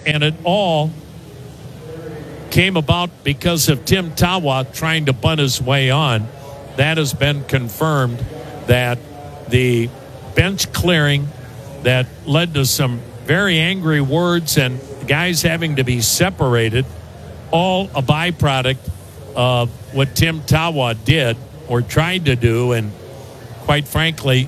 And it all came about because of Tim Tawa trying to bunt his way on. That has been confirmed, that the bench clearing that led to some very angry words and guys having to be separated, all a byproduct of what Tim Tawa did or tried to do. And quite frankly,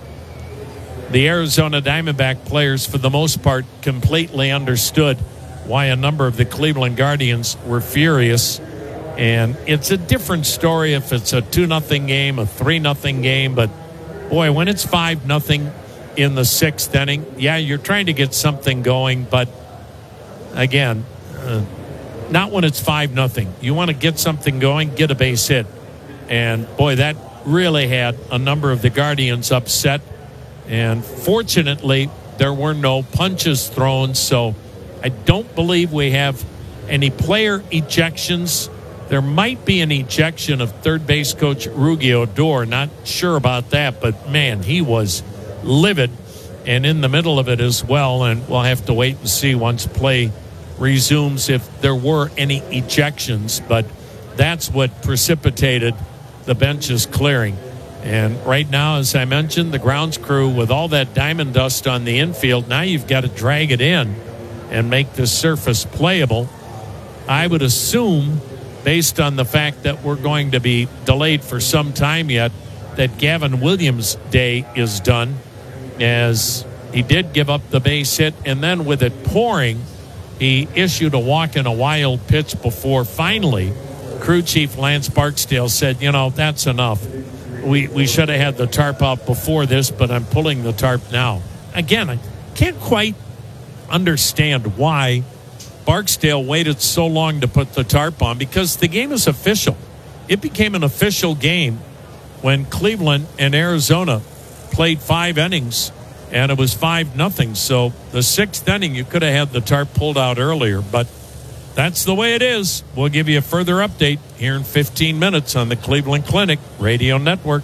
the Arizona Diamondback players, for the most part, completely understood why a number of the Cleveland Guardians were furious. And it's a different story if it's a 2-0 game, a 3-0 game. But, boy, when it's 5-0 in the 6th inning, yeah, you're trying to get something going. But, again, not when it's 5-0. You want to get something going, get a base hit. And, boy, that really had a number of the Guardians upset. And, fortunately, there were no punches thrown. So I don't believe we have any player ejections. There might be an ejection of third base coach Rugi Odor. Not sure about that, but, man, he was livid and in the middle of it as well. And we'll have to wait and see once play resumes if there were any ejections. But that's what precipitated the benches clearing. And right now, as I mentioned, the grounds crew, with all that diamond dust on the infield, now you've got to drag it in and make the surface playable. I would assume, based on the fact that we're going to be delayed for some time yet, that Gavin Williams' day is done, as he did give up the base hit. And then with it pouring, he issued a walk and a wild pitch before finally crew chief Lance Barksdale said, that's enough. We should have had the tarp out before this, but I'm pulling the tarp now. Again, I can't quite understand why Barksdale waited so long to put the tarp on, because the game is official. It became an official game when Cleveland and Arizona played 5 innings, and it was 5-0. So the 6th inning, you could have had the tarp pulled out earlier, but that's the way it is. We'll give you a further update here in 15 minutes on the Cleveland Clinic Radio Network.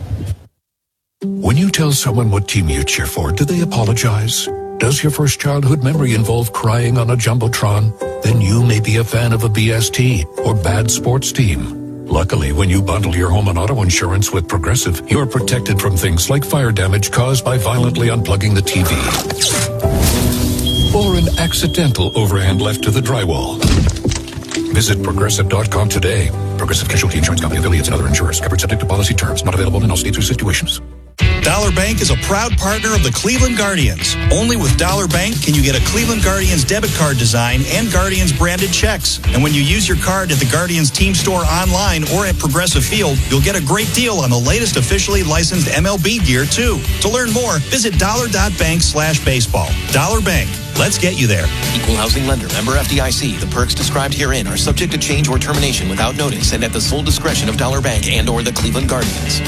When you tell someone what team you cheer for, do they apologize? Does your first childhood memory involve crying on a Jumbotron? Then you may be a fan of a BST or bad sports team. Luckily, when you bundle your home and auto insurance with Progressive, you're protected from things like fire damage caused by violently unplugging the TV or an accidental overhand left to the drywall. Visit Progressive.com today. Progressive Casualty Insurance Company, affiliates, and other insurers. Covered subject to policy terms. Not available in all states or situations. Dollar Bank is a proud partner of the Cleveland Guardians. Only with Dollar Bank can you get a Cleveland Guardians debit card design and Guardians branded checks. And when you use your card at the Guardians team store online or at Progressive Field, you'll get a great deal on the latest officially licensed MLB gear, too. To learn more, visit dollar.bank/baseball. Dollar Bank. Let's get you there. Equal housing lender. Member FDIC. The perks described herein are subject to change or termination without notice and at the sole discretion of Dollar Bank and or the Cleveland Guardians.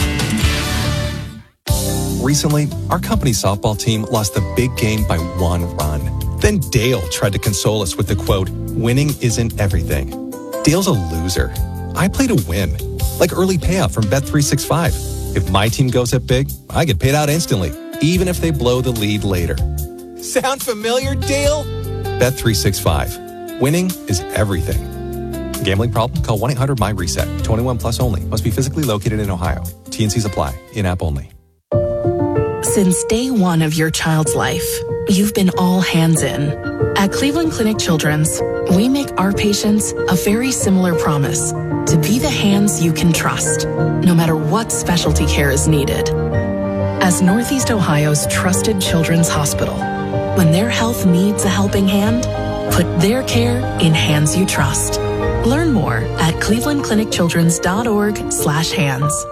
Recently, our company's softball team lost the big game by 1 run. Then Dale tried to console us with the quote, "Winning isn't everything." Dale's a loser. I play to win, like early payout from Bet365. If my team goes up big, I get paid out instantly, even if they blow the lead later. Sound familiar, Dale? Bet365. Winning is everything. Gambling problem? Call 1-800-MY-RESET. 21 plus only. Must be physically located in Ohio. T&Cs apply. In-app only. Since day one of your child's life, you've been all hands in. At Cleveland Clinic Children's, we make our patients a very similar promise: to be the hands you can trust, no matter what specialty care is needed. As Northeast Ohio's trusted children's hospital, when their health needs a helping hand, put their care in hands you trust. Learn more at clevelandclinicchildrens.org/hands.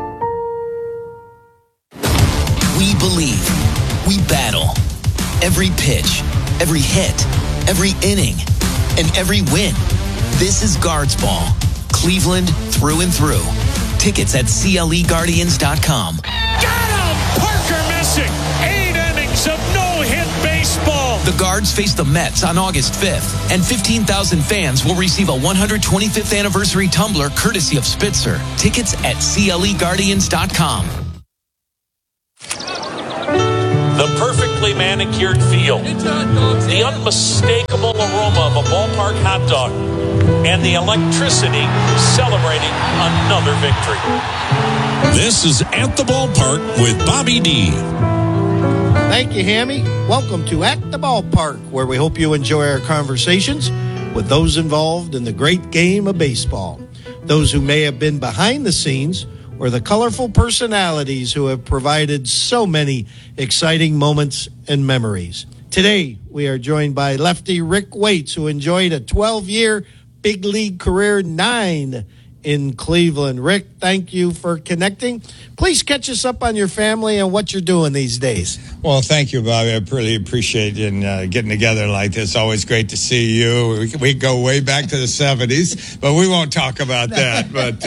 We believe. We battle. Every pitch, every hit, every inning, and every win. This is Guards Ball. Cleveland through and through. Tickets at CLEGuardians.com. Got him! Parker missing. 8 innings of no-hit baseball. The Guards face the Mets on August 5th, and 15,000 fans will receive a 125th anniversary tumbler courtesy of Spitzer. Tickets at CLEGuardians.com. The perfectly beautifully manicured field, the unmistakable aroma of a ballpark hot dog, and the electricity celebrating another victory. This is At the Ballpark with Bobby D. Thank you, Hammy. Welcome to At the Ballpark, where we hope you enjoy our conversations with those involved in the great game of baseball. Those who may have been behind the scenes or the colorful personalities who have provided so many exciting moments and memories. Today, we are joined by lefty Rick Waits, who enjoyed a 12-year big league career, 9 in Cleveland. Rick, thank you for connecting. Please catch us up on your family and what you're doing these days. Well, thank you, Bobby. I really appreciate getting together like this. Always great to see you. We go way back to the 70s, but we won't talk about that. But,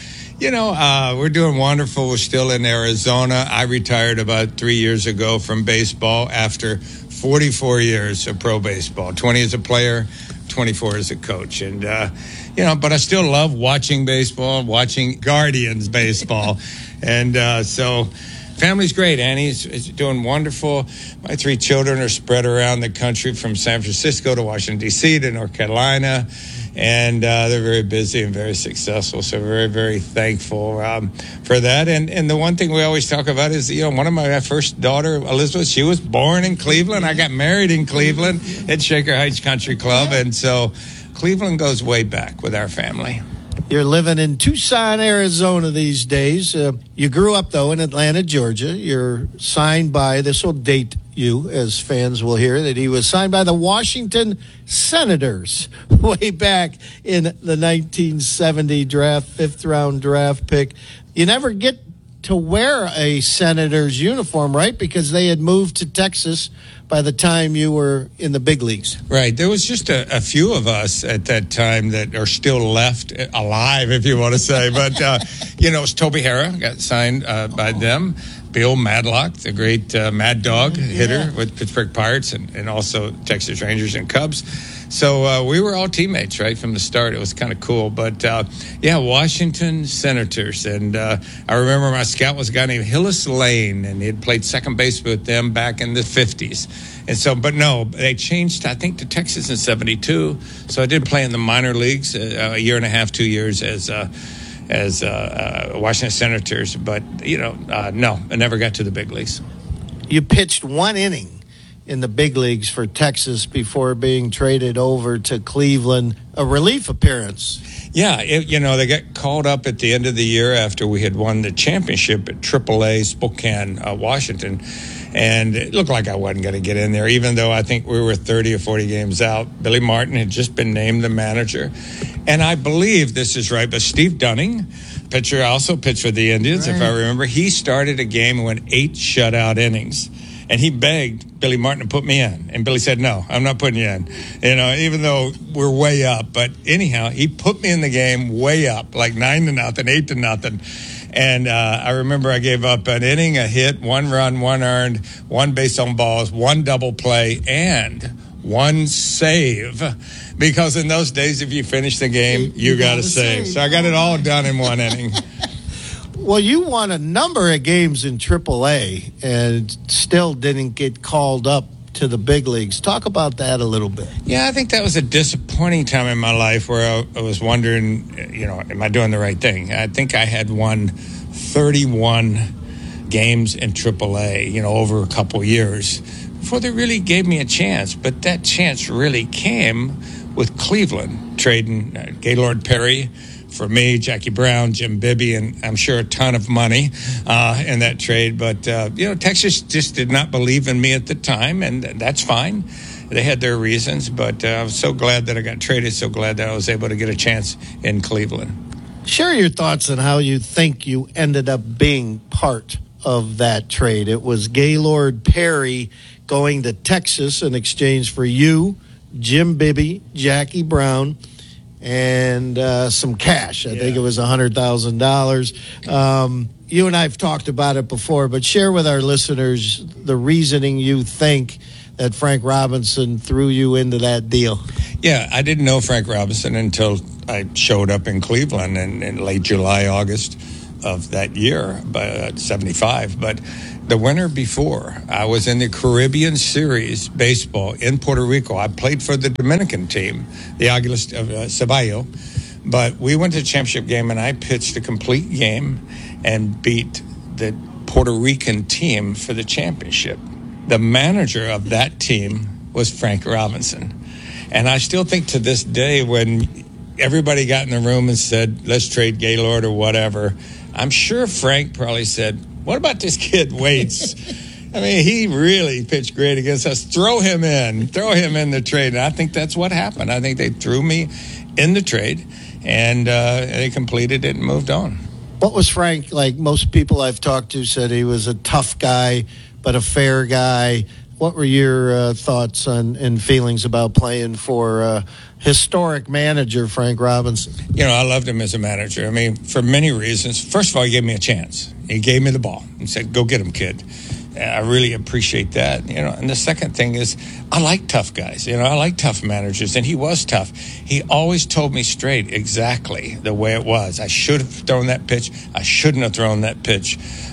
we're doing wonderful. We're still in Arizona. I retired about 3 years ago from baseball after 44 years of pro baseball, 20 as a player, 24 as a coach. And, but I still love watching baseball, watching Guardians baseball. And so family's great. Annie's doing wonderful. My 3 children are spread around the country from San Francisco to Washington, D.C. to North Carolina. And they're very busy and very successful. So very, very thankful for that. And the one thing we always talk about is, one of my first daughter, Elizabeth, she was born in Cleveland. I got married in Cleveland at Shaker Heights Country Club. And so Cleveland goes way back with our family. You're living in Tucson, Arizona these days. You grew up, though, in Atlanta, Georgia. You're signed by, this will date you, as fans will hear, that he was signed by the Washington Senators way back in the 1970 draft, 5th-round draft pick. You never get to wear a Senators uniform, right? Because they had moved to Texas by the time you were in the big leagues. Right. There was just a few of us at that time that are still left alive, if you want to say. But, it was Toby Harrah got signed by them. Bill Madlock, the great Mad Dog hitter with Pittsburgh Pirates and also Texas Rangers and Cubs. So we were all teammates right from the start. It was kind of cool. But, Washington Senators. And I remember my scout was a guy named Hillis Lane, and he had played second base with them back in the 50s. And so, but no, they changed, I think, to Texas in 72. So I did play in the minor leagues a year and a half, 2 years as Washington Senators. But, no, I never got to the big leagues. You pitched 1 inning in the big leagues for Texas before being traded over to Cleveland, a relief appearance. Yeah, they got called up at the end of the year after we had won the championship at AAA Spokane, Washington. And it looked like I wasn't going to get in there, even though I think we were 30 or 40 games out. Billy Martin had just been named the manager. And I believe this is right, but Steve Dunning, pitcher, also pitched for the Indians, if I remember. He started a game and went 8 shutout innings. And he begged Billy Martin to put me in. And Billy said, no, I'm not putting you in. Even though we're way up. But anyhow, he put me in the game way up, like 9-0, 8-0. And I remember I gave up an inning, a hit, 1 run, 1 earned, 1 base on balls, 1 double play, and 1 save. Because in those days, if you finish the game, you got to save. So I got it all done in 1 inning. Well, you won a number of games in AAA and still didn't get called up to the big leagues. Talk about that a little bit. Yeah, I think that was a disappointing time in my life where I was wondering, am I doing the right thing? I think I had won 31 games in AAA, over a couple years before they really gave me a chance. But that chance really came with Cleveland trading Gaylord Perry for me, Jackie Brown, Jim Bibby, and I'm sure a ton of money in that trade. But, Texas just did not believe in me at the time, and that's fine. They had their reasons, but I was so glad that I got traded, so glad that I was able to get a chance in Cleveland. Share your thoughts on how you think you ended up being part of that trade. It was Gaylord Perry going to Texas in exchange for you, Jim Bibby, Jackie Brown, and some cash. I think it was $100,000. You and I have talked about it before, but share with our listeners the reasoning you think that Frank Robinson threw you into that deal. Yeah, I didn't know Frank Robinson until I showed up in Cleveland in late July, August of that year, by 75. But the winter before, I was in the Caribbean Series baseball in Puerto Rico. I played for the Dominican team, the Águilas of Ceballo. But we went to the championship game, and I pitched a complete game and beat the Puerto Rican team for the championship. The manager of that team was Frank Robinson. And I still think to this day, when everybody got in the room and said, let's trade Gaylord or whatever, I'm sure Frank probably said, what about this kid Waits? I mean, he really pitched great against us. Throw him in the trade. And I think that's what happened. I think they threw me in the trade, and they completed it and moved on. What was Frank like? Most people I've talked to said he was a tough guy, but a fair guy. What were your thoughts on and feelings about playing for historic manager Frank Robinson? You know, I loved him as a manager. I mean, for many reasons. First of all, he gave me a chance. He gave me the ball and said, go get him, kid. I really appreciate that, you know. And the second thing is, I like tough guys. You know, I like tough managers, and he was tough. He always told me straight exactly the way it was. I should have thrown that pitch. I shouldn't have thrown that pitch.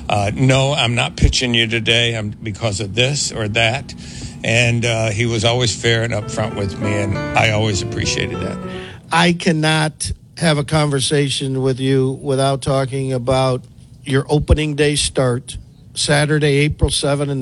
No, I'm not pitching you today because of this or that. And he was always fair and upfront with me, and I always appreciated that. I cannot have a conversation with you without talking about your opening day start, Saturday, April 7 in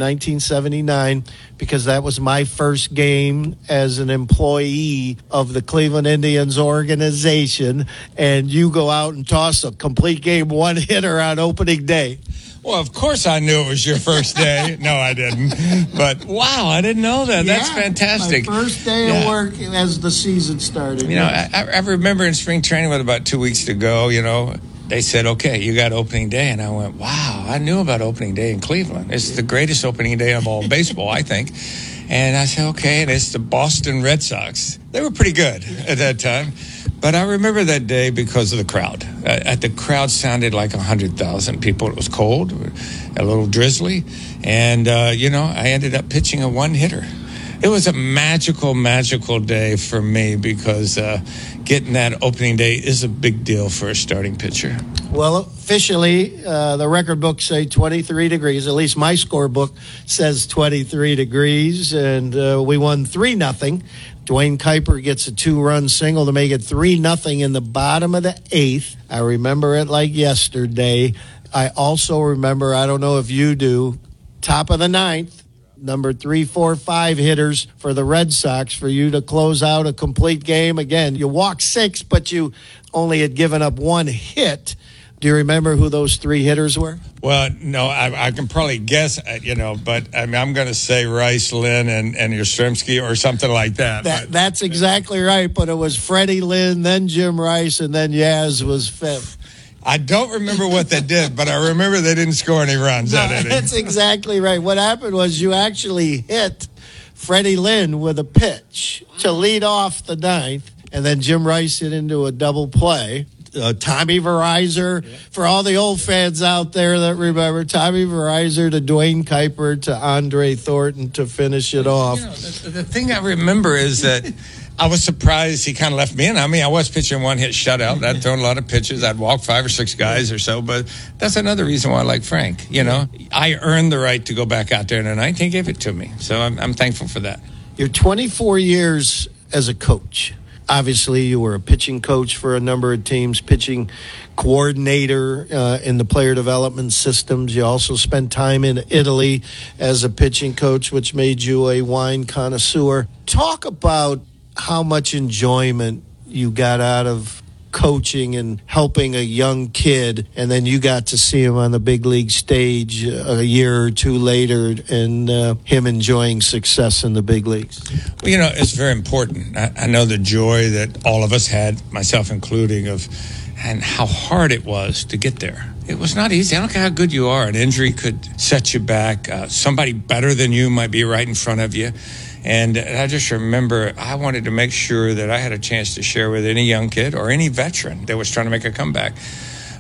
1979, because that was my first game as an employee of the Cleveland Indians organization, and you go out and toss a complete game one-hitter on opening day. Well, of course I knew it was your first day. No, I didn't. But, wow, I didn't know that. That's fantastic. My first day of work as the season started. You know, I remember in spring training with about 2 weeks to go, you know, they said, okay, you got opening day. And I went, wow, I knew about opening day in Cleveland. It's the greatest opening day of all baseball, I think. And I said, okay, and it's the Boston Red Sox. They were pretty good at that time. But I remember that day because of the crowd. The crowd sounded like 100,000 people. It was cold, a little drizzly. And, you know, I ended up pitching a one-hitter. It was a magical, magical day for me because getting that opening day is a big deal for a starting pitcher. Well, officially, the record books say 23 degrees. At least my scorebook says 23 degrees, and we won 3-0. Dwayne Kuiper gets a 2-run single to make it 3-0 in the bottom of the 8th. I remember it like yesterday. I also remember, I don't know if you do, top of the 9th, number 3, 4, 5 hitters for the Red Sox for you to close out a complete game. Again, you walked 6, but you only had given up 1 hit. Do you remember who those 3 hitters were? Well, no, I can probably guess, you know, but I mean, I'm going to say Rice, Lynn, and Yastrzemski or something like that. That's exactly right, but it was Freddie Lynn, then Jim Rice, and then Yaz was 5th. I don't remember what they did, but I remember they didn't score any runs that inning. That's exactly right. What happened was you actually hit Freddie Lynn with a pitch to lead off the 9th, and then Jim Rice hit into a double play. Tommy Verizor, for all the old fans out there that remember, Tommy Verizor to Dwayne Kuiper to Andre Thornton to finish it off. You know, the thing I remember is that I was surprised he kind of left me in. I mean, I was pitching 1-hit shutout. I'd thrown a lot of pitches. I'd walk 5 or 6 guys or so. But that's another reason why I like Frank. You know, I earned the right to go back out there in the 9th. He gave it to me. So I'm thankful for that. You're 24 years as a coach. Obviously, you were a pitching coach for a number of teams, pitching coordinator in the player development systems. You also spent time in Italy as a pitching coach, which made you a wine connoisseur. Talk about how much enjoyment you got out of coaching and helping a young kid, and then you got to see him on the big league stage a year or 2 later, and him enjoying success in the big leagues. Well, you know, it's very important. I know the joy that all of us had, myself including, and how hard it was to get there. It was not easy. I don't care how good you are. An injury could set you back. Somebody better than you might be right in front of you. And I just remember I wanted to make sure that I had a chance to share with any young kid or any veteran that was trying to make a comeback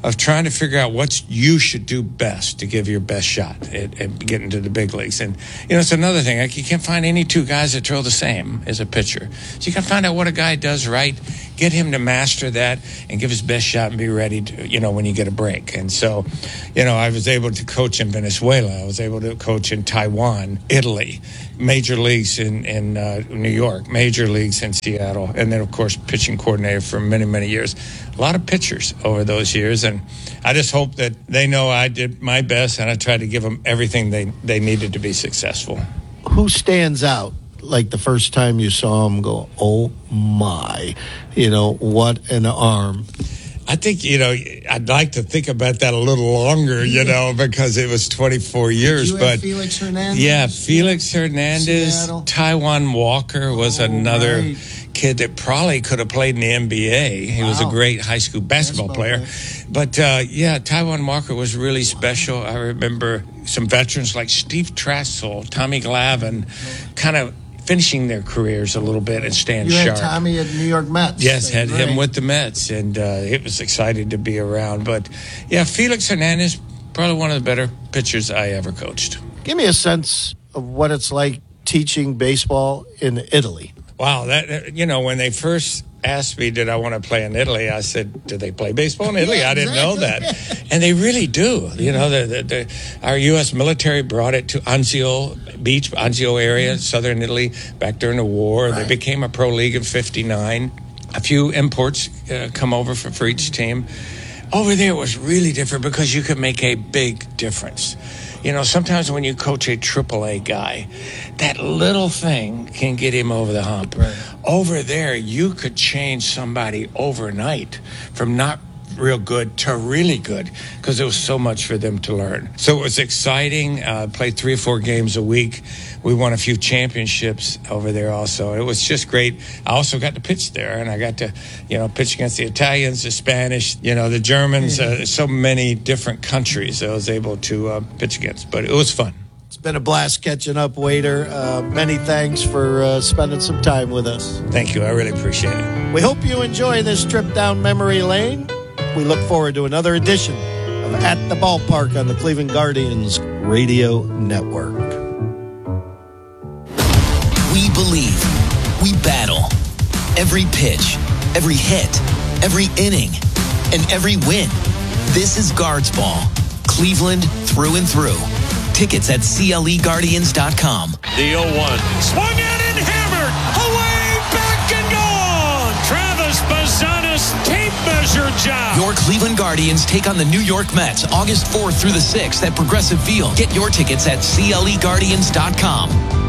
of trying to figure out what you should do best to give your best shot at getting to the big leagues. And, it's another thing. Like, you can't find any two guys that throw the same as a pitcher. So you got to find out what a guy does right, get him to master that, and give his best shot and be ready to, when you get a break. And so, I was able to coach in Venezuela. I was able to coach in Taiwan, Italy, major leagues in New York, major leagues in Seattle, and then, of course, pitching coordinator for many, many years. A lot of pitchers over those years, and I just hope that they know I did my best and I tried to give them everything they needed to be successful. Who stands out? Like the first time you saw him go, oh my, what an arm. I think, I'd like to think about that a little longer, because it was 24 years. Did you have Felix Hernandez? Yeah, Felix Hernandez. Seattle. Taiwan Walker was another kid that probably could have played in the NBA. He was a great high school basketball player. But, Taiwan Walker was really special. I remember some veterans like Steve Trassel, Tommy Glavine, kind of finishing their careers a little bit and staying sharp. You had Tommy at New York Mets. Yes, had him with the Mets, and it was exciting to be around. But, Felix Hernandez, probably one of the better pitchers I ever coached. Give me a sense of what it's like teaching baseball in Italy. Wow, when they first asked me, did I want to play in Italy, I said, do they play baseball in Italy? I didn't know that. And they really do. Our U.S. military brought it to Anzio Beach, Anzio area, southern Italy, back during the war. They became a pro league in 59. A few imports come over for each team. Over there it was really different because you could make a big difference. Sometimes when you coach a AAA guy, that little thing can get him over the hump. Right. Over there, you could change somebody overnight from not real good to really good because there was so much for them to learn. So it was exciting. Played 3 or 4 games a week. We won a few championships over there also. It was just great. I also got to pitch there, and I got to, pitch against the Italians, the Spanish, the Germans, so many different countries I was able to pitch against. But it was fun. It's been a blast catching up, Waiter. Many thanks for spending some time with us. Thank you. I really appreciate it. We hope you enjoy this trip down memory lane. We look forward to another edition of At the Ballpark on the Cleveland Guardians Radio Network. We believe. We battle. Every pitch, every hit, every inning, and every win. This is Guards Ball. Cleveland through and through. Tickets at CLEGuardians.com. The 0-1. Swung in and hammered. Away, back and gone. Travis Bazanis tape measure job. Your Cleveland Guardians take on the New York Mets August 4th through the 6th at Progressive Field. Get your tickets at CLEGuardians.com.